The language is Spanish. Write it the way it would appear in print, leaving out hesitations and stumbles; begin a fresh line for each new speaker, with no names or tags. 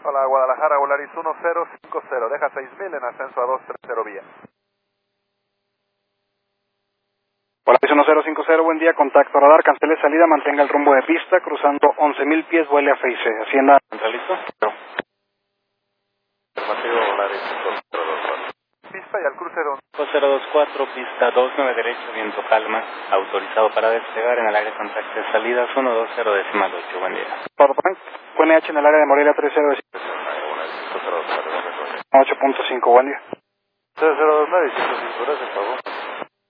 Hola, Guadalajara, Volaris 1050, deja 6000 en ascenso a 230 vía.
Volaris 1050, buen día, contacto radar, cancele salida, mantenga el rumbo de pista, cruzando 11.000 pies, vuele a FIC, Hacienda Centralito.
Afirmativo, Volaris 5024. Pista y al cruce de
024, pista 29 derecho, viento calma, autorizado para despegar en el área de contacto de salidas 120.8, buen día.
Portbank, QNH en el área de Morelia 30 8.5, buen día.
0029, 15 cinturas, por favor.